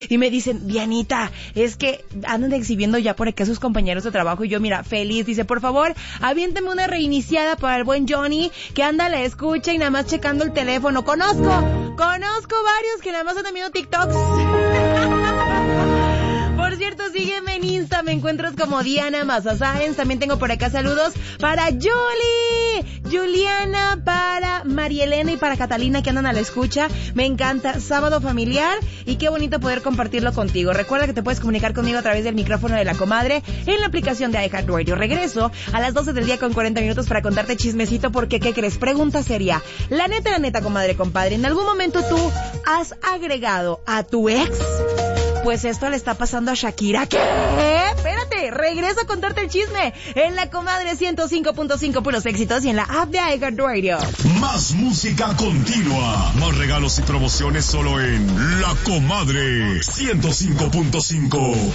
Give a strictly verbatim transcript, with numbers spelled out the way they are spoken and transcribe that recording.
Y me dicen, Dianita, es que andan exhibiendo ya por acá a sus compañeros de trabajo. Y yo, mira, feliz. Dice, por favor, aviénteme una reiniciada para el buen Johnny, que anda a la escucha y nada más checando el teléfono. Conozco, conozco varios que nada más andan viendo TikToks. Por cierto, sígueme en Insta, me encuentras como Diana Maza Sáenz. También tengo por acá saludos para Julie, Juliana, para María Elena y para Catalina, que andan a la escucha. Me encanta, sábado familiar, y qué bonito poder compartirlo contigo. Recuerda que te puedes comunicar conmigo a través del micrófono de la comadre en la aplicación de iHeartRadio. Regreso a las doce del día con cuarenta minutos para contarte chismecito, porque ¿qué crees? Pregunta seria. La neta, la neta, comadre, compadre, ¿en algún momento tú has agregado a tu ex? Pues esto le está pasando a Shakira. ¿Qué? Espérate, regreso a contarte el chisme en la comadre ciento cinco punto cinco, puros éxitos, y en la app de iHeartRadio. Más música continua, más regalos y promociones solo en La Comadre ciento cinco punto cinco.